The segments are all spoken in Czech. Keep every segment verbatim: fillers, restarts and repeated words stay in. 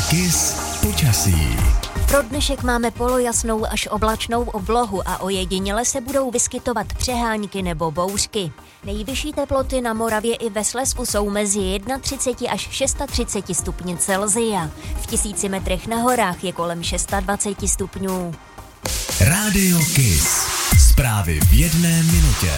Kiss počasí. Pro dnešek máme polojasnou až oblačnou oblohu a ojediněle se budou vyskytovat přehánky nebo bouřky. Nejvyšší teploty na Moravě i ve Slezsku jsou mezi třicet jedna až třicet šest stupňů Celsia. V tisíci metrech na horách je kolem dvacet šest stupňů. Rádio Kiss. Zprávy v jedné minutě.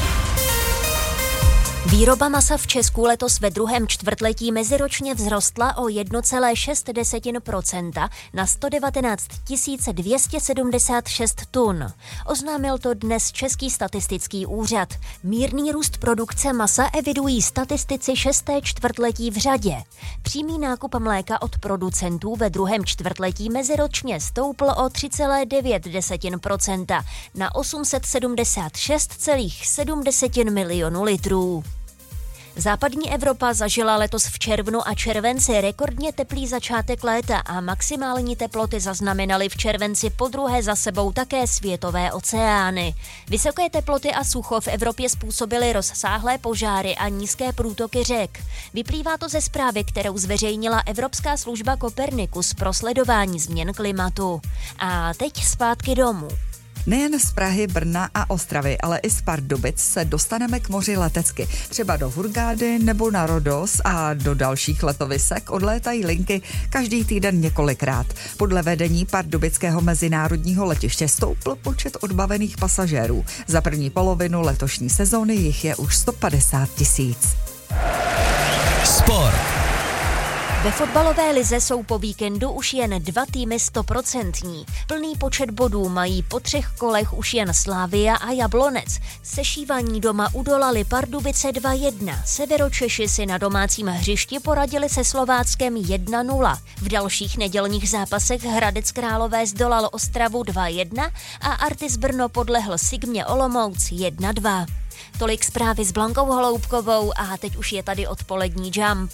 Výroba masa v Česku letos ve druhém čtvrtletí meziročně vzrostla o jedna celá šest procenta na sto devatenáct tisíc dvě stě sedmdesát šest tun. Oznámil to dnes Český statistický úřad. Mírný růst produkce masa evidují statistici šesté čtvrtletí v řadě. Přímý nákup mléka od producentů ve druhém čtvrtletí meziročně stoupl o tři celá devět procenta na osm set sedmdesát šest celá sedm milionů litrů. Západní Evropa zažila letos v červnu a červenci rekordně teplý začátek léta a maximální teploty zaznamenaly v červenci podruhé za sebou také světové oceány. Vysoké teploty a sucho v Evropě způsobily rozsáhlé požáry a nízké průtoky řek. Vyplývá to ze zprávy, kterou zveřejnila Evropská služba Copernicus pro sledování změn klimatu. A teď zpátky domů. Nejen z Prahy, Brna a Ostravy, ale i z Pardubic se dostaneme k moři letecky. Třeba do Hurgády nebo na Rhodos a do dalších letovisek odlétají linky každý týden několikrát. Podle vedení pardubického mezinárodního letiště stoupl počet odbavených pasažérů. Za první polovinu letošní sezóny jich je už sto padesát tisíc. Sport. Ve fotbalové lize jsou po víkendu už jen dva týmy stoprocentní. Plný počet bodů mají po třech kolech už jen Slavia a Jablonec. Sešívaní doma udolali Pardubice dva jedna. Severočeši si na domácím hřišti poradili se Slováckem jedna nula. V dalších nedělních zápasech Hradec Králové zdolal Ostravu dva jedna a Artis Brno podlehl Sigmě Olomouc jedna dva. Tolik zprávy s Blankou Holoubkovou a teď už je tady odpolední Jump.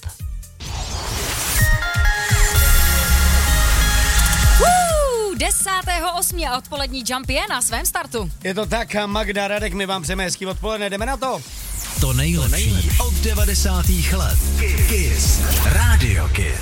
desátého osmého a odpolední Jump je na svém startu. Je to tak, Magda, Radek, my vám přejeme hezký odpoledne, jdeme na to. To nejlepší od devadesátých let. Kiss. Rádio Kiss.